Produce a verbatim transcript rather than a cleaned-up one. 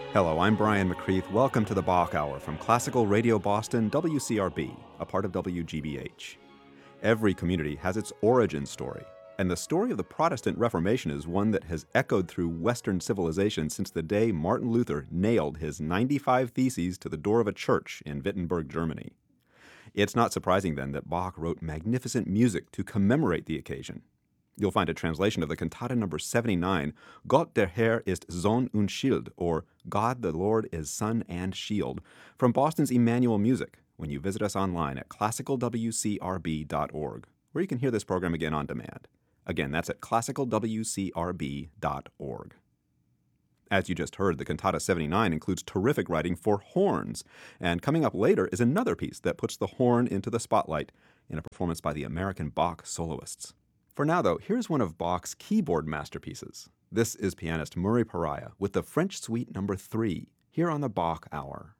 Hello, I'm Brian McCreath. Welcome to the Bach Hour from Classical Radio Boston, W C R B, a part of W G B H. Every community has its origin story, and the story of the Protestant Reformation is one that has echoed through Western civilization since the day Martin Luther nailed his ninety-five Theses to the door of a church in Wittenberg, Germany. It's not surprising, then, that Bach wrote magnificent music to commemorate the occasion. You'll find a translation of the cantata number seventy-nine, Gott der Herr ist Sohn und Schild, or God the Lord is Sun and Shield, from Boston's Emmanuel Music, when you visit us online at classical w c r b dot org, where you can hear this program again on demand. Again, that's at classical w c r b dot org. As you just heard, the Cantata seventy-nine includes terrific writing for horns, and coming up later is another piece that puts the horn into the spotlight in a performance by the American Bach soloists. For now, though, here's one of Bach's keyboard masterpieces. This is pianist Murray Pariah with the French Suite number three, here on the Bach Hour.